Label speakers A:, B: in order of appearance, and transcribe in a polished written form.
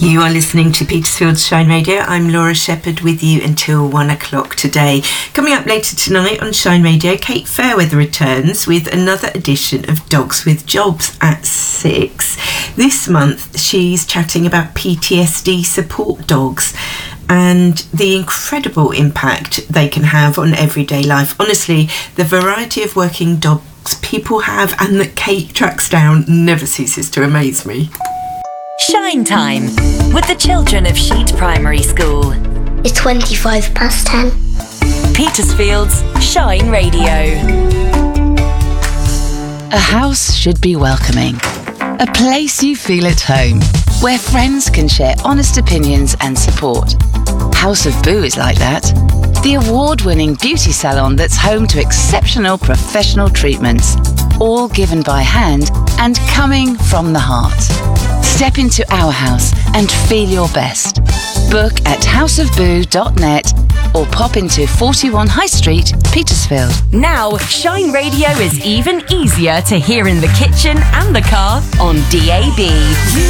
A: You are listening to Petersfield's Shine Radio. I'm Laura Shepherd with you until 1 o'clock today. Coming up later tonight on Shine Radio, Kate Fairweather returns with another edition of Dogs with Jobs at 6. This month, she's chatting about PTSD support dogs and the incredible impact they can have on everyday life. Honestly, the variety of working dogs people have and that Kate tracks down never ceases to amaze me.
B: Shine Time with the children of Sheet Primary School.
C: It's 25 past 10.
B: Petersfield's Shine Radio.
D: A house should be welcoming. A place you feel at home, where friends can share honest opinions and support. House of Boo is like that. The award-winning beauty salon that's home to exceptional professional treatments, all given by hand and coming from the heart. Step into our house and feel your best. Book at houseofboo.net or pop into 41 High Street, Petersfield.
B: Now, Shine Radio is even easier to hear in the kitchen and the car on DAB.